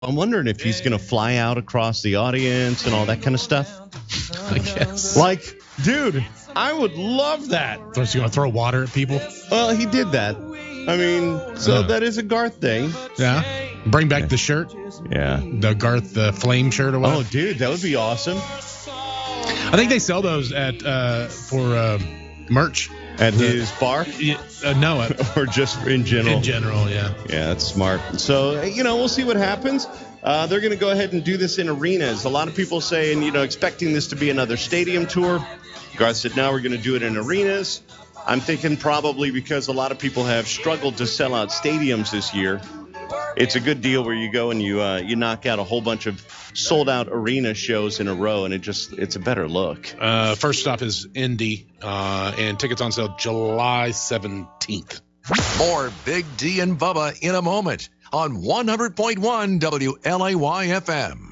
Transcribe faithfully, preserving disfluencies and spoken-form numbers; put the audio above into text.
I'm wondering if he's going to fly out across the audience and all that kind of stuff. I guess. Like, dude, I would love that. So he's going to throw water at people? Well, he did that. I mean, so Yeah. that is a Garth thing. Yeah. Bring back the shirt. Yeah. The Garth the Flame shirt or what? Oh, dude, that would be awesome. I think they sell those at uh, for uh, merch. At his bar? Yeah, uh, no. At, or just in general? In general, yeah. Yeah, that's smart. So, you know, we'll see what happens. Uh, they're going to go ahead and do this in arenas. A lot of people saying, you know, expecting this to be another stadium tour. Garth said, no, we're going to do it in arenas. I'm thinking probably because a lot of people have struggled to sell out stadiums this year. It's a good deal where you go and you uh, you knock out a whole bunch of sold-out arena shows in a row, and it just it's a better look. Uh, first stop is Indy, uh, and tickets on sale July seventeenth. More Big D and Bubba in a moment on one hundred point one W L A Y F M.